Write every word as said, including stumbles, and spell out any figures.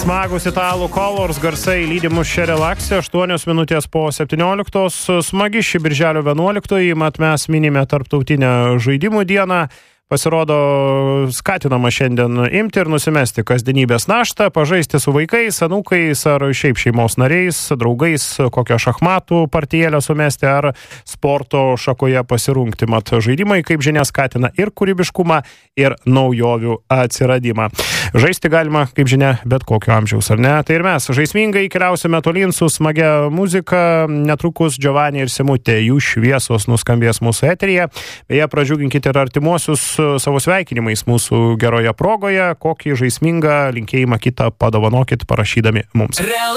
Smagus italų Colors garsai lydi mus šią relaksę, aštuonios minutės po septynioliktos. Smagi ši birželio vienuoliktoji, mat mes minime tarptautinę žaidimų dieną. Pasirodo, skatinama šiandien imti ir nusimesti kasdienybės naštą, pažaisti su vaikais, anūkais ar šiaip šeimos nariais, draugais, kokią šachmatų partijėlę sumesti ar sporto šakoje pasirungti. Mat žaidimai, kaip žinia, skatina ir kūrybiškumą, ir naujovių atsiradimą. Žaisti galima, kaip žinia, bet kokio amžiaus, ar ne? Tai ir mes žaismingai keliausime tolyn su smagia muzika. Netrukus Giovanni ir Simutė, jų šviesos nuskambės mūsų eteryje. Beje, pradžiuginkite ir artimuosius savo sveikinimais mūsų geroje progoje, kokį žaismingą linkėjimą kitą padovanokit parašydami mums.